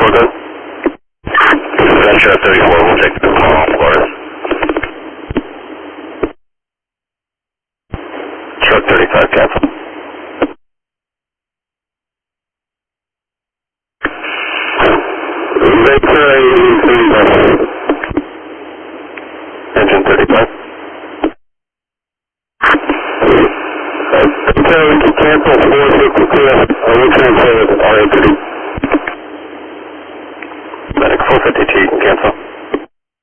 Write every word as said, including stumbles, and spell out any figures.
all good? Venture thirty-four, we'll take the call, Florida. Truck thirty-five, cancel. Venture thirty-five. Engine thirty-five. Venture, we can cancel four fifty-two. I will transfer with R A thirty. Medic four fifty-two, you can cancel.